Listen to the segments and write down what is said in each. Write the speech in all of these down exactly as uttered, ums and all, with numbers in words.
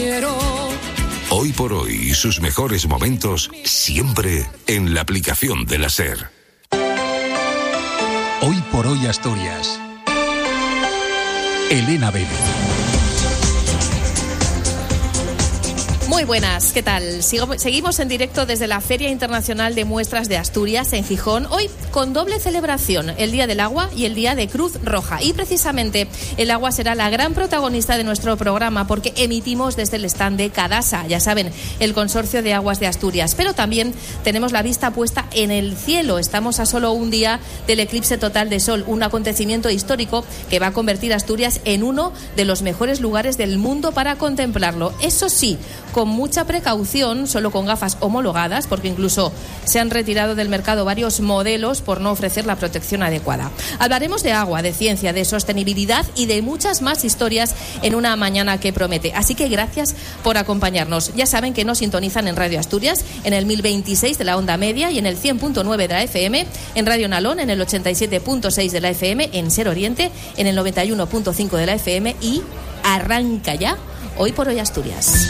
quiero. Hoy por hoy y sus mejores momentos siempre en la aplicación de la SER. Hoy por hoy Asturias. Elena Vélez. Muy buenas, ¿qué tal? Sigo, seguimos en directo desde la Feria Internacional de Muestras de Asturias en Gijón, hoy con doble celebración, el Día del Agua y el Día de Cruz Roja. Y precisamente el agua será la gran protagonista de nuestro programa porque emitimos desde el stand de Cadasa, ya saben, el Consorcio de Aguas de Asturias. Pero también tenemos la vista puesta en el cielo. Estamos a solo un día del eclipse total de sol, un acontecimiento histórico que va a convertir a Asturias en uno de los mejores lugares del mundo para contemplarlo. Eso sí, con mucha precaución, solo con gafas homologadas, porque incluso se han retirado del mercado varios modelos por no ofrecer la protección adecuada. Hablaremos de agua, de ciencia, de sostenibilidad y de muchas más historias en una mañana que promete. Así que gracias por acompañarnos. Ya saben que nos sintonizan en Radio Asturias, en el mil veintiséis de la onda media y en el cien punto nueve de la F M, en Radio Nalón, en el ochenta y siete punto seis de la F M, en Ser Oriente, en el noventa y uno punto cinco de la F M y arranca ya Hoy por Hoy Asturias.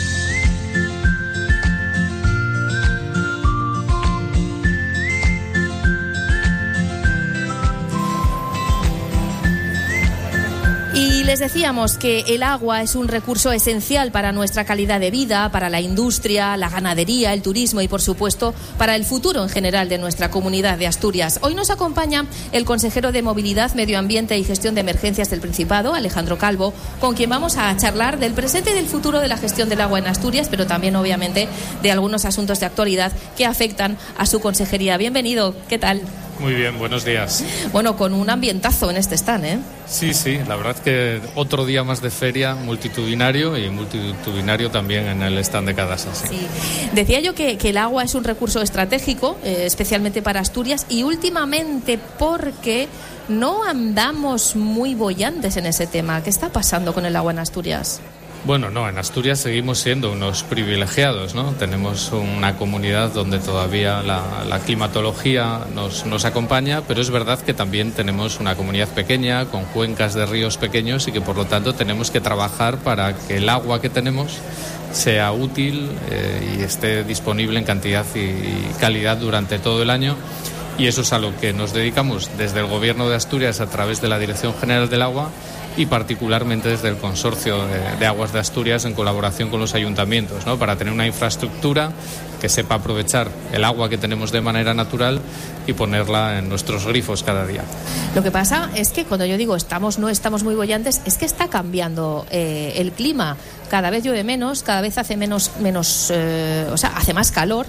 Y les decíamos que el agua es un recurso esencial para nuestra calidad de vida, para la industria, la ganadería, el turismo y, por supuesto, para el futuro en general de nuestra comunidad de Asturias. Hoy nos acompaña el consejero de Movilidad, Medio Ambiente y Gestión de Emergencias del Principado, Alejandro Calvo, con quien vamos a charlar del presente y del futuro de la gestión del agua en Asturias, pero también, obviamente, de algunos asuntos de actualidad que afectan a su consejería. Bienvenido, ¿qué tal? Muy bien, buenos días. Bueno, con un ambientazo en este stand, ¿eh? Sí, sí, la verdad que otro día más de feria, multitudinario y multitudinario también en el stand de Cadasa. Sí. Sí. Decía yo que, que el agua es un recurso estratégico, eh, especialmente para Asturias, y últimamente porque no andamos muy bollantes en ese tema. ¿Qué está pasando con el agua en Asturias? Bueno, no, en Asturias seguimos siendo unos privilegiados, ¿no? Tenemos una comunidad donde todavía la, la climatología nos, nos acompaña, pero es verdad que también tenemos una comunidad pequeña, con cuencas de ríos pequeños y que por lo tanto tenemos que trabajar para que el agua que tenemos sea útil eh, y esté disponible en cantidad y, y calidad durante todo el año. Y eso es a lo que nos dedicamos desde el Gobierno de Asturias a través de la Dirección General del Agua y particularmente desde el Consorcio de, de Aguas de Asturias en colaboración con los ayuntamientos, ¿no? Para tener una infraestructura que sepa aprovechar el agua que tenemos de manera natural y ponerla en nuestros grifos cada día. Lo que pasa es que cuando yo digo estamos no estamos muy bollantes, es que está cambiando eh, el clima. Cada vez llueve menos, cada vez hace menos, menos eh, o sea, hace más calor.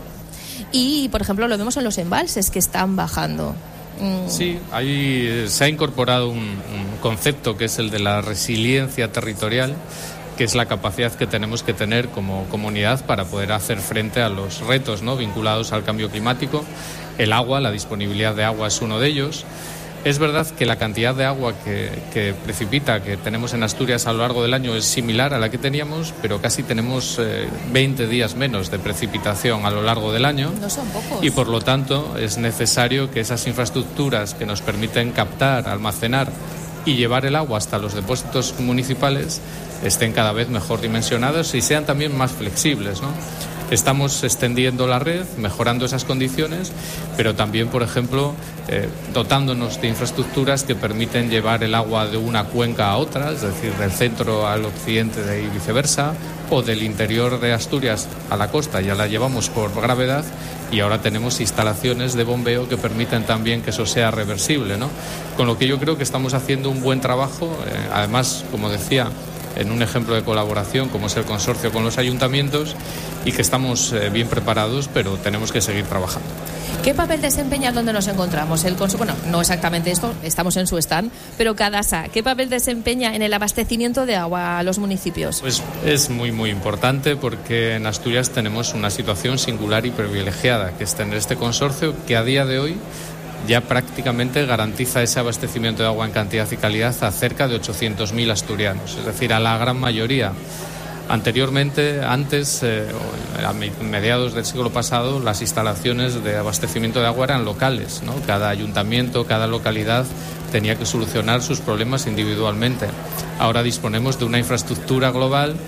Y, por ejemplo, lo vemos en los embalses que están bajando. Mm. Sí, ahí se ha incorporado un, un concepto que es el de la resiliencia territorial, que es la capacidad que tenemos que tener como comunidad para poder hacer frente a los retos, ¿no?, vinculados al cambio climático. El agua, la disponibilidad de agua es uno de ellos. Es verdad que la cantidad de agua que, que precipita, que tenemos en Asturias a lo largo del año es similar a la que teníamos, pero casi tenemos eh, veinte días menos de precipitación a lo largo del año. No son pocos. Y por lo tanto es necesario que esas infraestructuras que nos permiten captar, almacenar y llevar el agua hasta los depósitos municipales estén cada vez mejor dimensionadas y sean también más flexibles, ¿no? Estamos extendiendo la red, mejorando esas condiciones, pero también, por ejemplo, eh, dotándonos de infraestructuras que permiten llevar el agua de una cuenca a otra, es decir, del centro al occidente y viceversa, o del interior de Asturias a la costa, ya la llevamos por gravedad y ahora tenemos instalaciones de bombeo que permiten también que eso sea reversible, ¿no? Con lo que yo creo que estamos haciendo un buen trabajo, eh, además, como decía, en un ejemplo de colaboración como es el consorcio con los ayuntamientos y que estamos eh, bien preparados, pero tenemos que seguir trabajando. ¿Qué papel desempeña donde nos encontramos? El cons- bueno, no exactamente esto, estamos en su stand, pero Cadasa, ¿qué papel desempeña en el abastecimiento de agua a los municipios? Pues es muy, muy importante porque en Asturias tenemos una situación singular y privilegiada, que es tener este consorcio que a día de hoy ya prácticamente garantiza ese abastecimiento de agua en cantidad y calidad a cerca de ochocientos mil asturianos, es decir, a la gran mayoría. Anteriormente, antes, eh, a mediados del siglo pasado, las instalaciones de abastecimiento de agua eran locales, ¿no? Cada ayuntamiento, cada localidad tenía que solucionar sus problemas individualmente. Ahora disponemos de una infraestructura global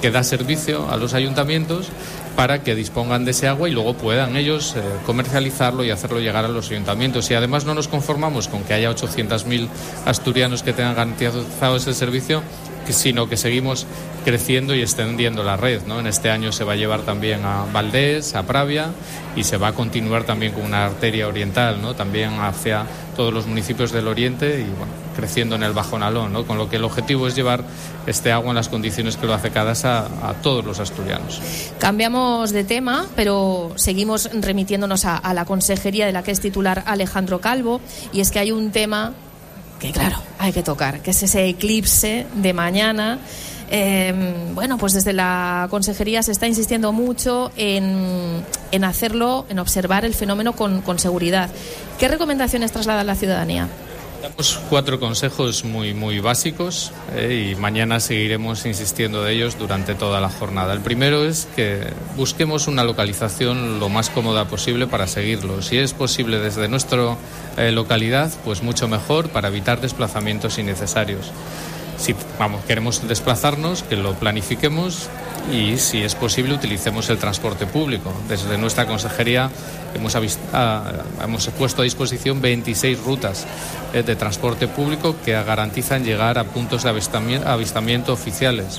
que da servicio a los ayuntamientos para que dispongan de ese agua y luego puedan ellos eh, comercializarlo y hacerlo llegar a los ayuntamientos. Y además no nos conformamos con que haya ochocientos mil asturianos que tengan garantizado ese servicio, sino que seguimos creciendo y extendiendo la red, ¿no? En este año se va a llevar también a Valdés, a Pravia, y se va a continuar también con una arteria oriental, ¿no? También hacia todos los municipios del oriente y bueno, creciendo en el Bajo Nalón, ¿no? Con lo que el objetivo es llevar este agua en las condiciones que lo hace Cadasa a todos los asturianos. Cambiamos de tema, pero seguimos remitiéndonos a, a la consejería de la que es titular Alejandro Calvo, y es que hay un tema que claro, hay que tocar, que es ese eclipse de mañana. Eh, bueno, pues desde la consejería se está insistiendo mucho en, en hacerlo, en observar el fenómeno con, con seguridad. ¿Qué recomendaciones traslada a la ciudadanía? Damos cuatro consejos muy, muy básicos eh, y mañana seguiremos insistiendo de ellos durante toda la jornada. El primero es que busquemos una localización lo más cómoda posible para seguirlo. Si es posible desde nuestra eh, localidad, pues mucho mejor para evitar desplazamientos innecesarios. Si vamos, queremos desplazarnos, que lo planifiquemos y, si es posible, utilicemos el transporte público. Desde nuestra consejería hemos, avist- a, hemos puesto a disposición veintiséis rutas eh, de transporte público que garantizan llegar a puntos de avistamiento, avistamiento oficiales.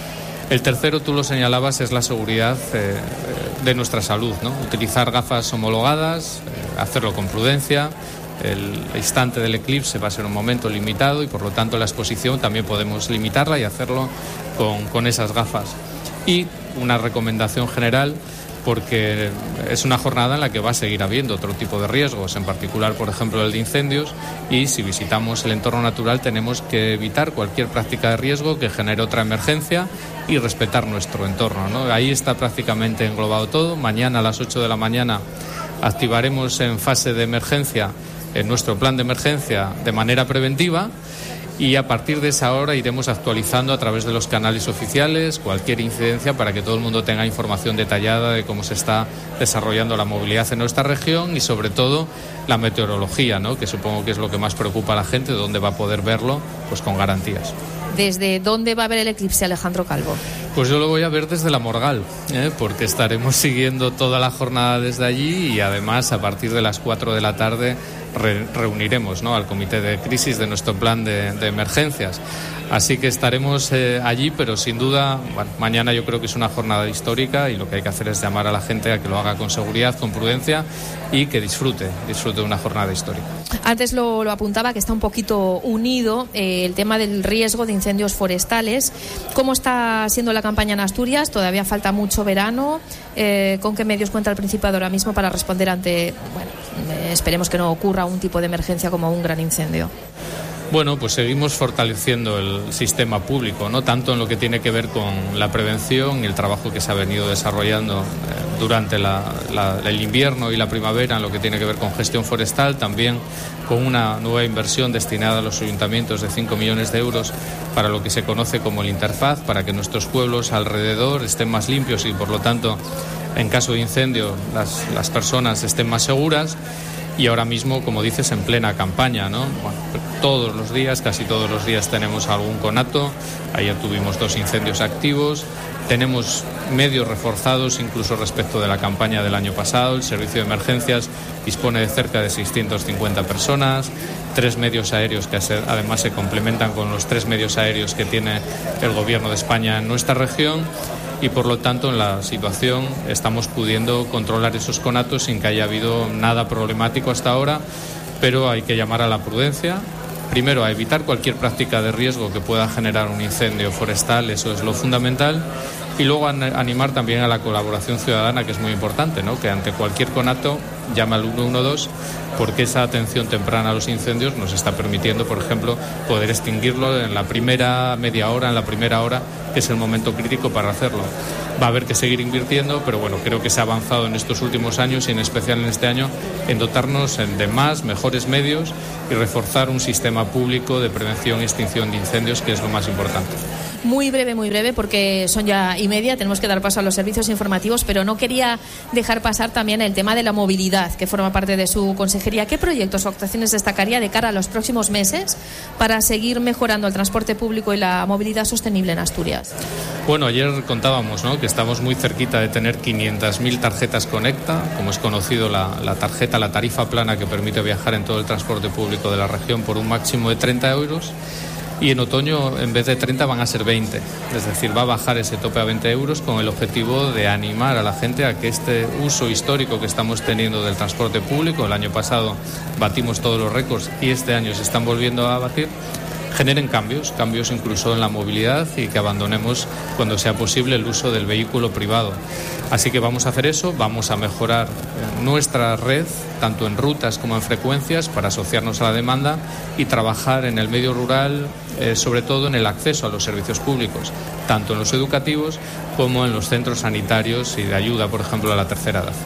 El tercero, tú lo señalabas, es la seguridad eh, de nuestra salud, ¿no? Utilizar gafas homologadas, eh, hacerlo con prudencia. El instante del eclipse va a ser un momento limitado y por lo tanto la exposición también podemos limitarla y hacerlo con, con esas gafas. Y una recomendación general, porque es una jornada en la que va a seguir habiendo otro tipo de riesgos, en particular, por ejemplo, el de incendios, y si visitamos el entorno natural tenemos que evitar cualquier práctica de riesgo que genere otra emergencia y respetar nuestro entorno, ¿no? Ahí está prácticamente englobado todo. Mañana a las ocho de la mañana activaremos en fase de emergencia en nuestro plan de emergencia de manera preventiva y a partir de esa hora iremos actualizando a través de los canales oficiales cualquier incidencia para que todo el mundo tenga información detallada de cómo se está desarrollando la movilidad en nuestra región y sobre todo la meteorología, ¿no? Que supongo que es lo que más preocupa a la gente, dónde va a poder verlo, pues con garantías. ¿Desde dónde va a ver el eclipse, Alejandro Calvo? Pues yo lo voy a ver desde la Morgal, ¿eh? Porque estaremos siguiendo toda la jornada desde allí y además a partir de las cuatro de la tarde re- reuniremos, ¿no?, al comité de crisis de nuestro plan de, de emergencias. Así que estaremos eh, allí, pero sin duda, bueno, mañana yo creo que es una jornada histórica y lo que hay que hacer es llamar a la gente a que lo haga con seguridad, con prudencia y que disfrute, disfrute de una jornada histórica. Antes lo, lo apuntaba, que está un poquito unido eh, el tema del riesgo de incendios forestales. ¿Cómo está siendo la campaña en Asturias? Todavía falta mucho verano. Eh, ¿Con qué medios cuenta el Principado ahora mismo para responder ante, bueno, eh, esperemos que no ocurra un tipo de emergencia como un gran incendio? Bueno, pues seguimos fortaleciendo el sistema público, no tanto en lo que tiene que ver con la prevención y el trabajo que se ha venido desarrollando eh, durante la, la, el invierno y la primavera, en lo que tiene que ver con gestión forestal, también con una nueva inversión destinada a los ayuntamientos de cinco millones de euros para lo que se conoce como el Interfaz, para que nuestros pueblos alrededor estén más limpios y, por lo tanto, en caso de incendio, las, las personas estén más seguras. Y ahora mismo, como dices, en plena campaña, ¿no? Bueno, todos los días, casi todos los días tenemos algún conato. Ayer tuvimos dos incendios activos. Tenemos medios reforzados incluso respecto de la campaña del año pasado. El servicio de emergencias dispone de cerca de seiscientas cincuenta personas, tres medios aéreos que además se complementan con los tres medios aéreos que tiene el Gobierno de España en nuestra región. Y por lo tanto en la situación estamos pudiendo controlar esos conatos sin que haya habido nada problemático hasta ahora, pero hay que llamar a la prudencia, primero a evitar cualquier práctica de riesgo que pueda generar un incendio forestal, eso es lo fundamental, y luego animar también a la colaboración ciudadana, que es muy importante, ¿no?, que ante cualquier conato llame al uno uno dos, porque esa atención temprana a los incendios nos está permitiendo, por ejemplo, poder extinguirlo en la primera media hora, en la primera hora, que es el momento crítico para hacerlo. Va a haber que seguir invirtiendo, pero bueno, creo que se ha avanzado en estos últimos años y en especial en este año en dotarnos de más, mejores medios y reforzar un sistema público de prevención y extinción de incendios, que es lo más importante. Muy breve, muy breve, porque son ya y media, tenemos que dar paso a los servicios informativos, pero no quería dejar pasar también el tema de la movilidad, que forma parte de su consejería. ¿Qué proyectos o actuaciones destacaría de cara a los próximos meses para seguir mejorando el transporte público y la movilidad sostenible en Asturias? tarjetas? Bueno, ayer contábamos, ¿no?, que estamos muy cerquita de tener quinientas mil tarjetas Conecta, como es conocido la, la tarjeta, la tarifa plana que permite viajar en todo el transporte público de la región por un máximo de treinta euros. Y en otoño, en vez de treinta, van a ser veinte. Es decir, va a bajar ese tope a veinte euros con el objetivo de animar a la gente a que este uso histórico que estamos teniendo del transporte público, el año pasado batimos todos los récords y este año se están volviendo a batir, generen cambios, cambios incluso en la movilidad y que abandonemos cuando sea posible el uso del vehículo privado. Así que vamos a hacer eso, vamos a mejorar nuestra red, tanto en rutas como en frecuencias, para asociarnos a la demanda y trabajar en el medio rural, eh, sobre todo en el acceso a los servicios públicos, tanto en los educativos como en los centros sanitarios y de ayuda, por ejemplo, a la tercera edad.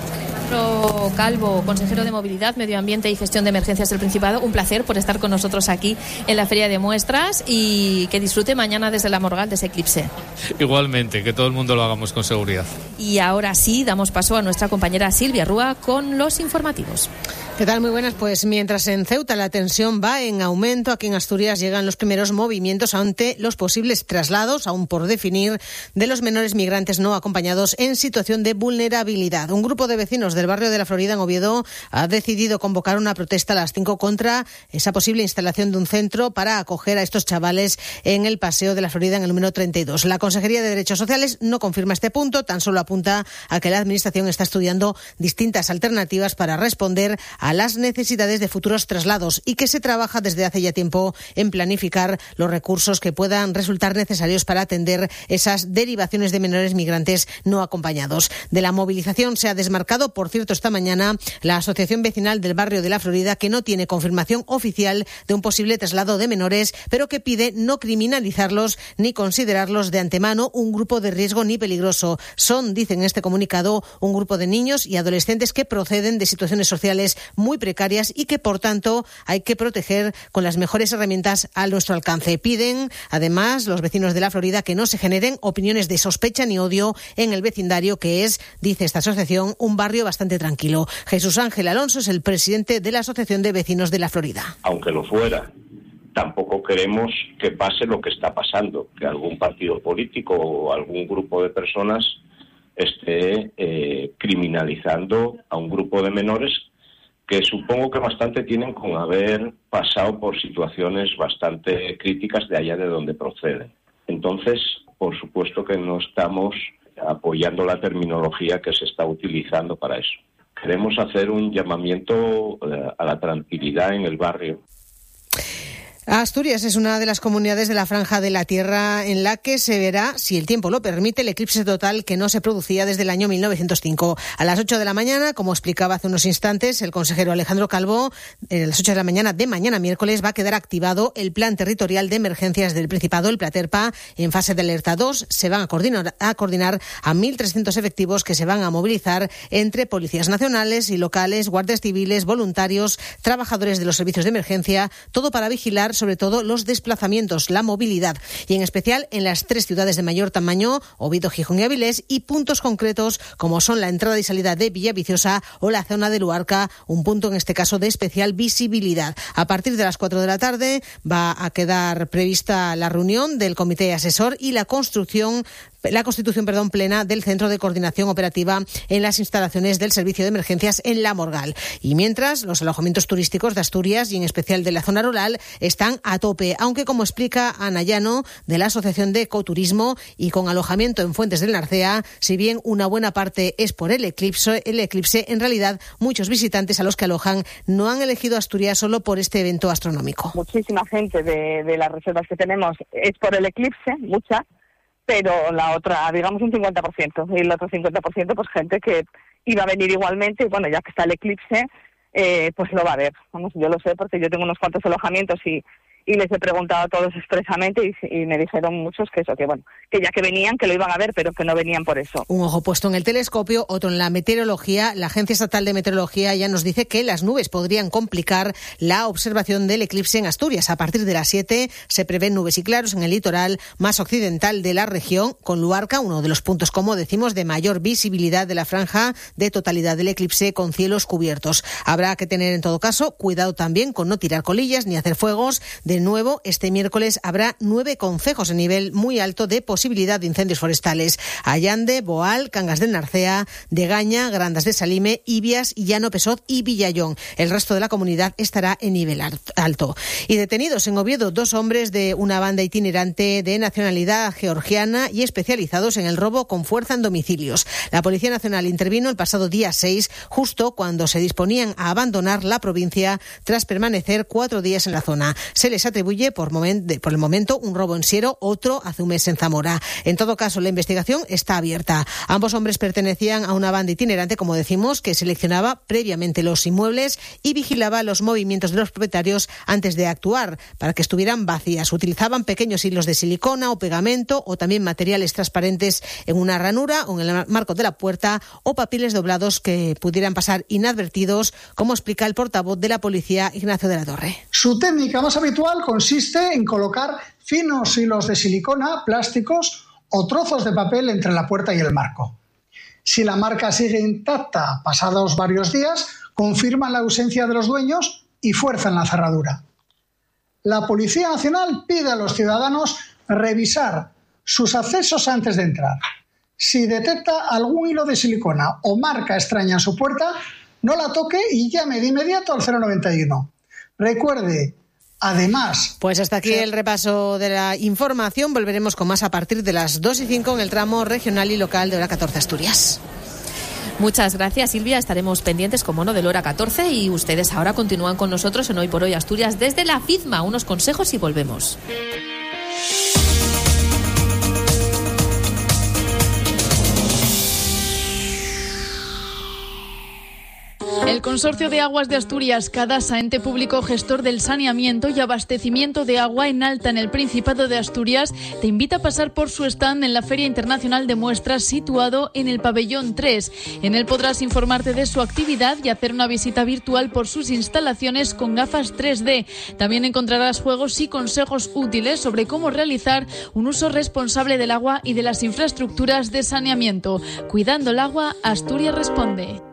Alejandro Calvo, consejero de Movilidad, Medio Ambiente y Gestión de Emergencias del Principado, un placer por estar con nosotros aquí en la Feria de Muestras y que disfrute mañana desde la Morgal de ese eclipse. Igualmente, que todo el mundo lo hagamos con seguridad. Y ahora sí, damos paso a nuestra compañera Silvia Rúa con los informativos. ¿Qué tal? Muy buenas. Pues mientras en Ceuta la tensión va en aumento, aquí en Asturias llegan los primeros movimientos ante los posibles traslados, aún por definir, de los menores migrantes no acompañados en situación de vulnerabilidad. Un grupo de vecinos del barrio de la Florida en Oviedo ha decidido convocar una protesta a las cinco contra esa posible instalación de un centro para acoger a estos chavales en el Paseo de la Florida en el número treinta y dos. La Consejería de Derechos Sociales no confirma este punto, tan solo apunta a que la Administración está estudiando distintas alternativas para responder a las necesidades de futuros traslados y que se trabaja desde hace ya tiempo en planificar los recursos que puedan resultar necesarios para atender esas derivaciones de menores migrantes no acompañados. De la movilización se ha desmarcado, por cierto, esta mañana la Asociación Vecinal del Barrio de la Florida, que no tiene confirmación oficial de un posible traslado de menores, pero que pide no criminalizarlos ni considerarlos de antemano un grupo de riesgo ni peligroso. Son, dicen en este comunicado, un grupo de niños y adolescentes que proceden de situaciones sociales muy precarias y que, por tanto, hay que proteger con las mejores herramientas a nuestro alcance. Piden, además, los vecinos de la Florida que no se generen opiniones de sospecha ni odio en el vecindario, que es, dice esta asociación, un barrio bastante tranquilo. Jesús Ángel Alonso es el presidente de la Asociación de Vecinos de la Florida. Aunque lo fuera, tampoco queremos que pase lo que está pasando, que algún partido político o algún grupo de personas esté eh, criminalizando a un grupo de menores que supongo que bastante tienen con haber pasado por situaciones bastante críticas de allá de donde proceden. Entonces, por supuesto que no estamos apoyando la terminología que se está utilizando para eso. Queremos hacer un llamamiento a la tranquilidad en el barrio. Asturias es una de las comunidades de la Franja de la Tierra en la que se verá, si el tiempo lo permite, el eclipse total que no se producía desde el año mil novecientos cinco. A las ocho de la mañana, como explicaba hace unos instantes el consejero Alejandro Calvo, a las ocho de la mañana de mañana miércoles va a quedar activado el Plan Territorial de Emergencias del Principado, el Platerpa, en fase de alerta dos. Se van a coordinar a, coordinar a mil trescientos efectivos que se van a movilizar entre policías nacionales y locales, guardias civiles, voluntarios, trabajadores de los servicios de emergencia, todo para vigilar sobre todo los desplazamientos, la movilidad, y en especial en las tres ciudades de mayor tamaño, Oviedo, Gijón y Avilés, y puntos concretos como son la entrada y salida de Villaviciosa o la zona de Luarca, un punto en este caso de especial visibilidad. A partir de las cuatro de la tarde va a quedar prevista la reunión del comité asesor y la construcción la constitución perdón, plena del Centro de Coordinación Operativa en las instalaciones del Servicio de Emergencias en La Morgal. Y mientras, los alojamientos turísticos de Asturias y en especial de la zona rural están a tope, aunque, como explica Ana Llano, de la Asociación de Ecoturismo, y con alojamiento en Fuentes del Narcea, si bien una buena parte es por el eclipse, el eclipse, en realidad muchos visitantes a los que alojan no han elegido Asturias solo por este evento astronómico. Muchísima gente de, de las reservas que tenemos es por el eclipse, mucha, pero la otra, digamos un cincuenta por ciento, y el otro cincuenta por ciento pues gente que iba a venir igualmente, y bueno, ya que está el eclipse, eh, pues lo va a ver. Vamos, yo lo sé porque yo tengo unos cuantos alojamientos y y les he preguntado a todos expresamente y, y me dijeron muchos que eso, que bueno, que ya que venían, que lo iban a ver, pero que no venían por eso. Un ojo puesto en el telescopio, otro en la meteorología. La Agencia Estatal de Meteorología ya nos dice que las nubes podrían complicar la observación del eclipse en Asturias. A partir de las siete se prevén nubes y claros en el litoral más occidental de la región, con Luarca, uno de los puntos, como decimos, de mayor visibilidad de la franja de totalidad del eclipse, con cielos cubiertos. Habrá que tener en todo caso cuidado también con no tirar colillas ni hacer fuegos De nuevo, este miércoles habrá nueve concejos en nivel muy alto de posibilidad de incendios forestales. Allande, Boal, Cangas de Narcea, Degaña, Grandas de Salime, Ibias, Llano Pesot y Villayón. El resto de la comunidad estará en nivel alto. Y detenidos en Oviedo dos hombres de una banda itinerante de nacionalidad georgiana y especializados en el robo con fuerza en domicilios. La Policía Nacional intervino el pasado día seis, justo cuando se disponían a abandonar la provincia tras permanecer cuatro días en la zona. Se les atribuye por, moment, por el momento un robo en Siero, otro hace un mes en Zamora. En todo caso, la investigación está abierta. Ambos hombres pertenecían a una banda itinerante, como decimos, que seleccionaba previamente los inmuebles y vigilaba los movimientos de los propietarios antes de actuar, para que estuvieran vacías. Utilizaban pequeños hilos de silicona o pegamento o también materiales transparentes en una ranura o en el marco de la puerta o papeles doblados que pudieran pasar inadvertidos, como explica el portavoz de la policía, Ignacio de la Torre. Su técnica más habitual consiste en colocar finos hilos de silicona, plásticos o trozos de papel entre la puerta y el marco. Si la marca sigue intacta pasados varios días, confirman la ausencia de los dueños y fuerzan la cerradura. La Policía Nacional pide a los ciudadanos revisar sus accesos antes de entrar. Si detecta algún hilo de silicona o marca extraña en su puerta, no la toque y llame de inmediato al cero noventa y uno. Recuerde, además... Pues hasta aquí el repaso de la información. Volveremos con más a partir de las dos y cinco en el tramo regional y local de Hora catorce Asturias. Muchas gracias, Silvia. Estaremos pendientes, como no, del Hora catorce y ustedes ahora continúan con nosotros en Hoy por Hoy Asturias desde la FIDMA. Unos consejos y volvemos. El Consorcio de Aguas de Asturias, Cadasa, ente público gestor del saneamiento y abastecimiento de agua en alta en el Principado de Asturias, te invita a pasar por su stand en la Feria Internacional de Muestras situado en el Pabellón tres. En él podrás informarte de su actividad y hacer una visita virtual por sus instalaciones con gafas tres D. También encontrarás juegos y consejos útiles sobre cómo realizar un uso responsable del agua y de las infraestructuras de saneamiento. Cuidando el agua, Asturias responde.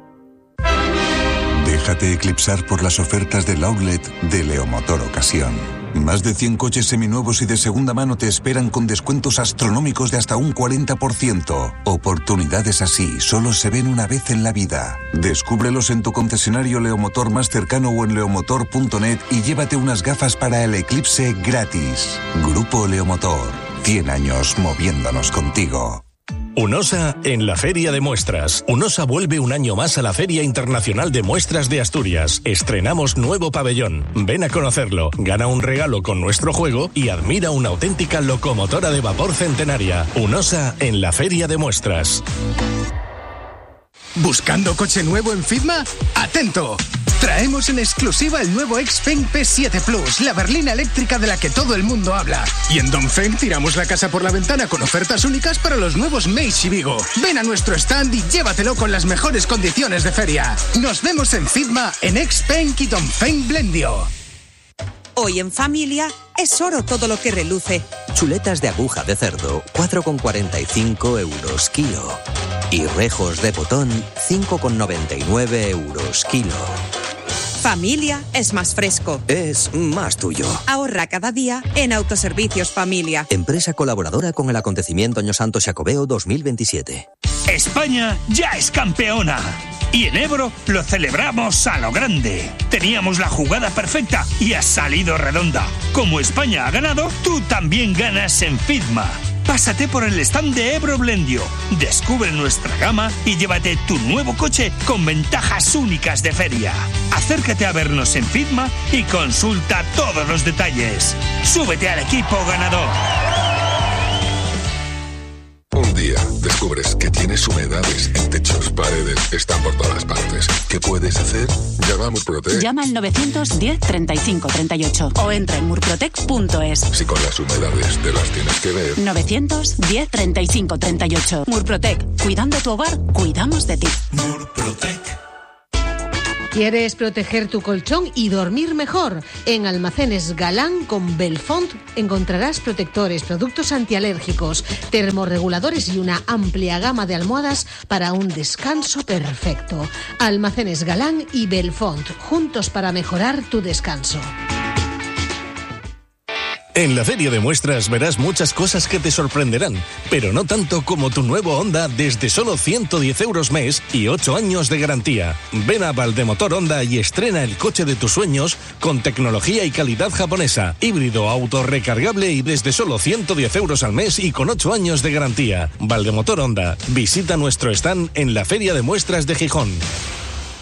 Déjate eclipsar por las ofertas del outlet de Leomotor Ocasión. Más de cien coches seminuevos y de segunda mano te esperan con descuentos astronómicos de hasta un cuarenta por ciento. Oportunidades así solo se ven una vez en la vida. Descúbrelos en tu concesionario Leomotor más cercano o en leomotor punto net y llévate unas gafas para el eclipse gratis. Grupo Leomotor. cien años moviéndonos contigo. UNOSA en la Feria de Muestras. UNOSA vuelve un año más a la Feria Internacional de Muestras de Asturias. Estrenamos nuevo pabellón. Ven a conocerlo, gana un regalo con nuestro juego y admira una auténtica locomotora de vapor centenaria. UNOSA en la Feria de Muestras. ¿Buscando coche nuevo en FIDMA? ¡Atento! Traemos en exclusiva el nuevo Xpeng P siete Plus, la berlina eléctrica de la que todo el mundo habla. Y en Dongfeng tiramos la casa por la ventana con ofertas únicas para los nuevos Meizu y Vigo. Ven a nuestro stand y llévatelo con las mejores condiciones de feria. Nos vemos en FIDMA, en Xpeng y Dongfeng Blendio. Hoy en familia es oro todo lo que reluce. Chuletas de aguja de cerdo, cuatro con cuarenta y cinco euros kilo. Y rejos de botón, cinco con noventa y nueve euros kilo. Familia es más fresco. Es más tuyo. Ahorra cada día en Autoservicios Familia. Empresa colaboradora con el acontecimiento Año Santo Xacobeo dos mil veintisiete. España ya es campeona. Y en Ebro lo celebramos a lo grande. Teníamos la jugada perfecta y ha salido redonda. Como España ha ganado, tú también ganas en FIDMA. Pásate por el stand de Ebro Blendio, descubre nuestra gama y llévate tu nuevo coche con ventajas únicas de feria. Acércate a vernos en FIDMA y consulta todos los detalles. Súbete al equipo ganador. Un día descubres que tienes humedades en techos, paredes, están por todas partes. ¿Qué puedes hacer? Llama a Murprotec. Llama al novecientos diez treinta y cinco treinta y ocho o entra en murprotec punto es. Si con las humedades te las tienes que ver. novecientos diez treinta y cinco treinta y ocho. Murprotec. Cuidando tu hogar, cuidamos de ti. Murprotec. ¿Quieres proteger tu colchón y dormir mejor? En Almacenes Galán con Belfont encontrarás protectores, productos antialérgicos, termorreguladores y una amplia gama de almohadas para un descanso perfecto. Almacenes Galán y Belfont, juntos para mejorar tu descanso. En la Feria de Muestras verás muchas cosas que te sorprenderán, pero no tanto como tu nuevo Honda desde solo ciento diez euros mes y ocho años de garantía. Ven a Valdemotor Honda y estrena el coche de tus sueños con tecnología y calidad japonesa, híbrido, auto recargable y desde solo ciento diez euros al mes y con ocho años de garantía. Valdemotor Honda. Visita nuestro stand en la Feria de Muestras de Gijón.